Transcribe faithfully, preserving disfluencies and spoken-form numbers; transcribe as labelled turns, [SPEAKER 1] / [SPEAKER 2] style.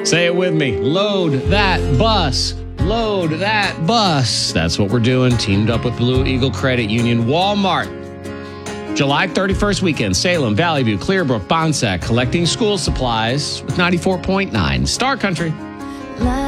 [SPEAKER 1] Say it with me. Load that bus. Load that bus. That's what we're doing. Teamed up with Blue Eagle Credit Union. Walmart. July thirty-first weekend. Salem, Valley View, Clearbrook, Bonsack. Collecting school supplies with ninety-four point nine. Star Country.